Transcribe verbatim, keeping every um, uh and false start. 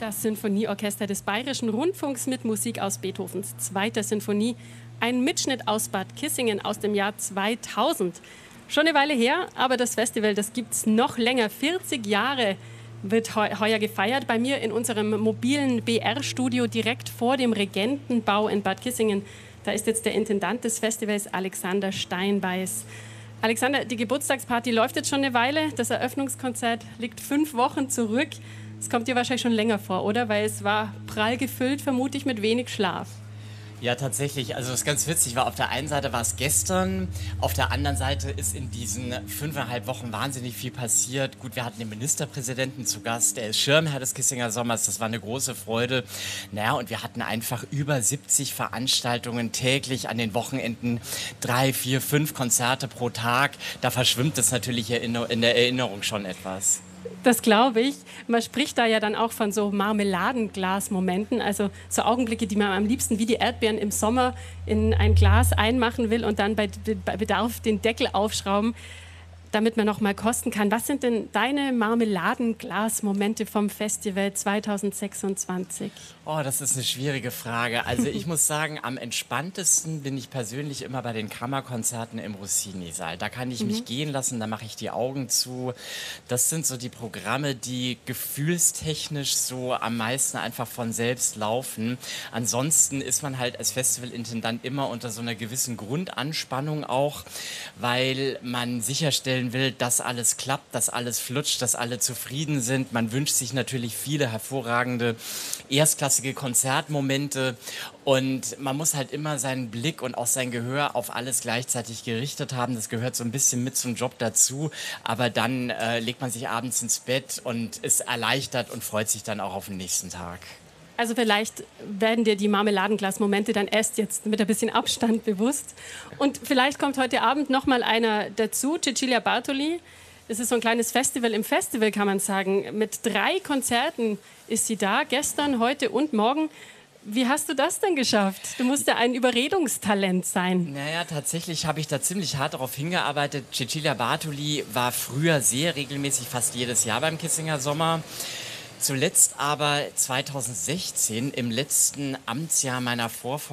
Das Sinfonieorchester des Bayerischen Rundfunks mit Musik aus Beethovens zweiter Sinfonie. Ein Mitschnitt aus Bad Kissingen aus dem Jahr zweitausend. Schon eine Weile her, aber das Festival, das gibt es noch länger. vierzig Jahre wird heu heuer gefeiert. Bei mir in unserem mobilen B R-Studio direkt vor dem Regentenbau in Bad Kissingen. Da ist jetzt der Intendant des Festivals, Alexander Steinbeiß. Alexander, die Geburtstagsparty läuft jetzt schon eine Weile. Das Eröffnungskonzert liegt fünf Wochen zurück. Das kommt dir wahrscheinlich schon länger vor, oder? Weil es war prall gefüllt, vermute ich, mit wenig Schlaf. Ja, tatsächlich. Also das ganz witzig war, auf der einen Seite war es gestern, auf der anderen Seite ist in diesen fünfeinhalb Wochen wahnsinnig viel passiert. Gut, wir hatten den Ministerpräsidenten zu Gast, der ist Schirmherr des Kissinger Sommers, das war eine große Freude. Naja, und wir hatten einfach über siebzig Veranstaltungen täglich an den Wochenenden, drei, vier, fünf Konzerte pro Tag. Da verschwimmt es natürlich in der Erinnerung schon etwas. Das glaube ich. Man spricht da ja dann auch von so Marmeladenglas-Momenten, also so Augenblicke, die man am liebsten wie die Erdbeeren im Sommer in ein Glas einmachen will und dann bei, bei Bedarf den Deckel aufschrauben, damit man noch mal kosten kann. Was sind denn deine Marmeladenglas-Momente vom Festival zweitausendsechsundzwanzig? Oh, das ist eine schwierige Frage. Also ich muss sagen, am entspanntesten bin ich persönlich immer bei den Kammerkonzerten im Rossini-Saal. Da kann ich mhm. mich gehen lassen, da mache ich die Augen zu. Das sind so die Programme, die gefühlstechnisch so am meisten einfach von selbst laufen. Ansonsten ist man halt als Festivalintendant immer unter so einer gewissen Grundanspannung auch, weil man sicherstellt, will, dass alles klappt, dass alles flutscht, dass alle zufrieden sind. Man wünscht sich natürlich viele hervorragende, erstklassige Konzertmomente und man muss halt immer seinen Blick und auch sein Gehör auf alles gleichzeitig gerichtet haben. Das gehört so ein bisschen mit zum Job dazu, aber dann äh, legt man sich abends ins Bett und ist erleichtert und freut sich dann auch auf den nächsten Tag. Also vielleicht werden dir die Marmeladenglas-Momente dann erst jetzt mit ein bisschen Abstand bewusst. Und vielleicht kommt heute Abend noch mal einer dazu, Cecilia Bartoli. Es ist so ein kleines Festival im Festival, kann man sagen. Mit drei Konzerten ist sie da, gestern, heute und morgen. Wie hast du das denn geschafft? Du musst ja ein Überredungstalent sein. Naja, tatsächlich habe ich da ziemlich hart darauf hingearbeitet. Cecilia Bartoli war früher sehr regelmäßig, fast jedes Jahr beim Kissinger Sommer. Zuletzt aber zweitausendsechzehn, im letzten Amtsjahr meiner Vorvorgängerin,